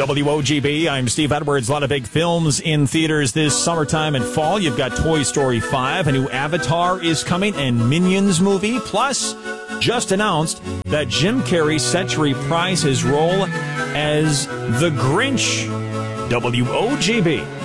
WOGB, I'm Steve Edwards. A lot of big films in theaters this summertime and fall. You've got Toy Story 5, a new Avatar is coming, and Minions movie. Plus, just announced that Jim Carrey set to reprise his role as the Grinch. WOGB.